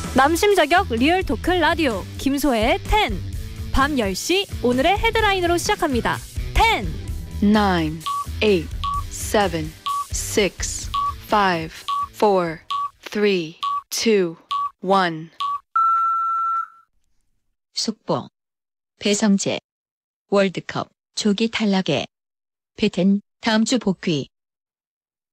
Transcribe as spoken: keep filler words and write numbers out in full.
남심 저격 리얼 토크 라디오 김소혜의 텐. 밤 열 시 오늘의 헤드라인으로 시작합니다. 텐, nine, eight, seven, six, five, four, three, two, one. 속보. 배성재. 월드컵 조기 탈락에. 베텐 다음 주 복귀.